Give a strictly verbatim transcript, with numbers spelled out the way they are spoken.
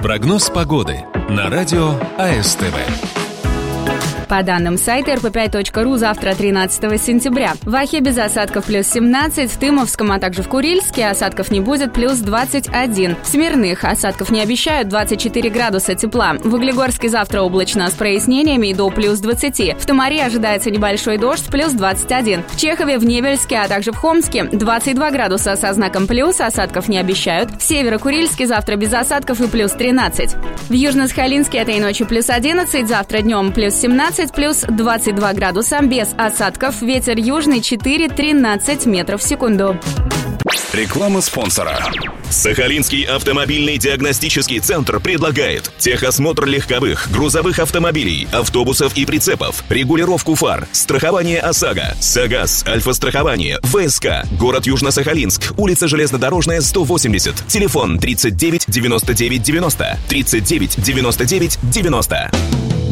Прогноз погоды на радио АСТВ. По данным сайта эр пэ пять точка ру, завтра, тринадцатого сентября, в Ахе без осадков плюс семнадцать, в Тымовском, а также в Курильске осадков не будет, плюс двадцать один. В Смирных осадков не обещают, двадцать четыре градуса тепла. В Углегорске завтра облачно с прояснениями и до плюс двадцати. В Томаре ожидается небольшой дождь, плюс двадцать один. В Чехове, в Невельске, а также в Хомске двадцать два градуса со знаком плюс, осадков не обещают. В Северо-Курильске завтра без осадков и плюс тринадцать. В Южно-Сахалинске этой ночью плюс одиннадцать, завтра днем плюс семнадцать, плюс двадцать два градуса, без осадков, ветер южный четыре-тринадцать метров в секунду. Реклама спонсора. Сахалинский автомобильный диагностический центр предлагает техосмотр легковых, грузовых автомобилей, автобусов и прицепов, регулировку фар, страхование ОСАГО, САГАС, Альфа-страхование, ВСК, город Южно-Сахалинск, улица Железнодорожная, сто восемьдесят, телефон тридцать девять девяносто девять девяносто, тридцать девять девяносто девять девяносто.